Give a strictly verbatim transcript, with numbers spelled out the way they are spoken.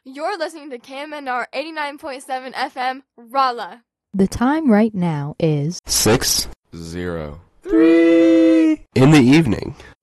You're listening to K M N R eighty-nine point seven F M, Rolla. The time right now is six zero three in the evening.